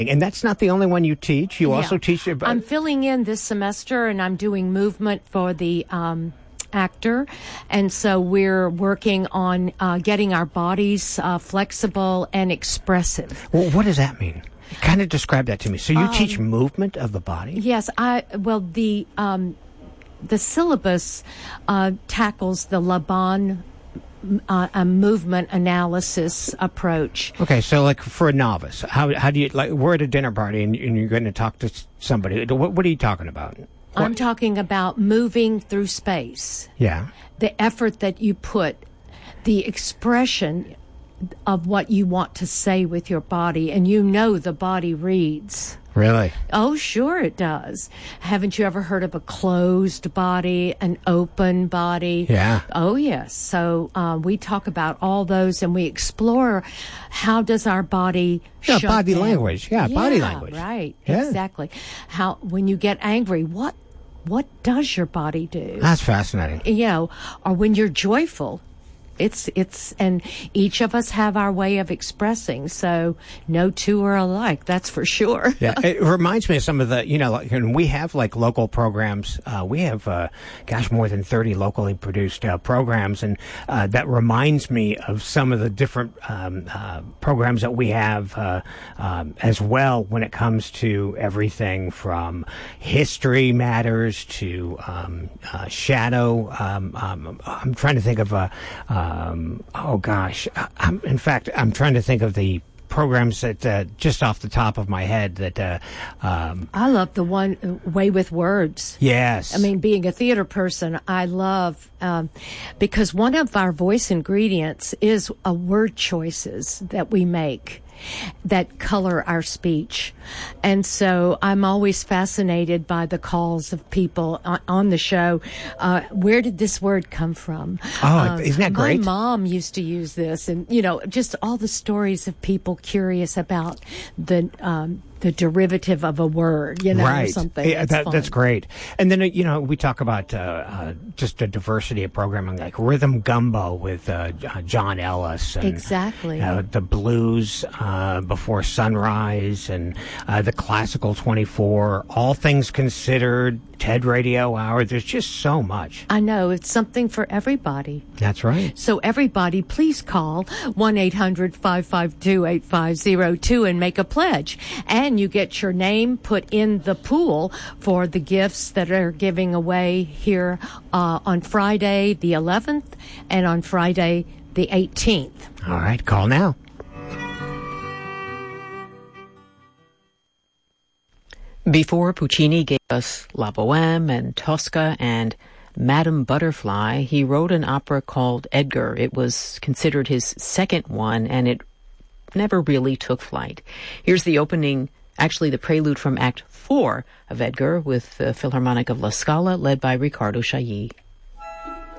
And that's not the only one you teach. You also teach about... I'm filling in this semester, and I'm doing movement for the actor. And so we're working on getting our bodies flexible and expressive. Well, what does that mean? Kind of describe that to me. So you teach movement of the body? Yes. The syllabus tackles the Laban a movement analysis approach. Okay, so like for a novice, how do you, like, we're at a dinner party and you're going to talk to somebody. What are you talking about? I'm talking about moving through space. Yeah. The effort that you put, the expression of what you want to say with your body, and the body reads. Really? Oh, sure it does. Haven't you ever heard of a closed body, an open body? Yeah. Oh, yes. So we talk about all those, and we explore how does our body shut body down. Language. Yeah, body language. Right. Yeah. Exactly. How when you get angry, what does your body do? That's fascinating. Or when you're joyful. And each of us have our way of expressing, so no two are alike, that's for sure. Yeah, it reminds me of some of the, we have like local programs. We have, more than 30 locally produced programs, and that reminds me of some of the different programs that we have as well when it comes to everything from history matters to shadow. I'm trying to think of I'm trying to think of the programs that just off the top of my head that I love the one Way with Words. Yes. I mean, being a theater person, I love because one of our voice ingredients is word choices that we make that color our speech. And so I'm always fascinated by the calls of people on the show. Where did this word come from? Oh, isn't that great? My mom used to use this, and, just all the stories of people curious about the derivative of a word, right. Something. Yeah, that's great. And then, we talk about just the diversity of programming, like Rhythm Gumbo with John Ellis. And, exactly. The blues before sunrise, and the classical 24, All Things Considered, TED Radio Hour. There's just so much. I know. It's something for everybody. That's right. So everybody, please call 1-800-552-8502 and make a pledge. And you get your name put in the pool for the gifts that are giving away here on Friday the 11th and on Friday the 18th. All right, call now. Before Puccini gave us La Bohème and Tosca and Madame Butterfly, he wrote an opera called Edgar. It was considered his second one, and it never really took flight. Here's the opening, actually the prelude from Act 4 of Edgar with the Philharmonic of La Scala, led by Riccardo Chailly.